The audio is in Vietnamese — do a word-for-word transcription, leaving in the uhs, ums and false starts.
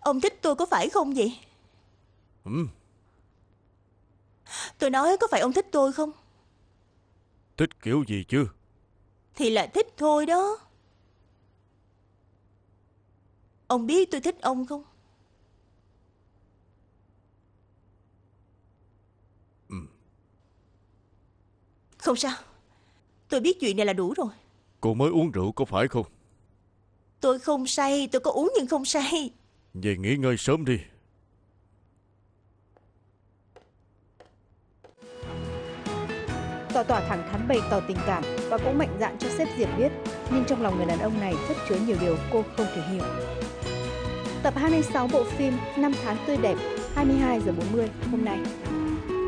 Ông thích tôi có phải không vậy? Ừ. Tôi nói có phải ông thích tôi không? Thích kiểu gì chứ? Thì là thích thôi đó. Ông biết tôi thích ông không? Ừ. Không sao, tôi biết chuyện này là đủ rồi. Cô mới uống rượu có phải không? Tôi không say, tôi có uống nhưng không say. Về nghỉ ngơi sớm đi. Tòa tỏa thẳng thắn bày tỏ tình cảm và cũng mạnh dạn cho sếp Diệp biết, nhưng trong lòng người đàn ông này chất chứa nhiều điều cô không thể hiểu. Tập hai mươi sáu bộ phim Năm tháng tươi đẹp, hai mươi hai giờ bốn mươi hôm nay.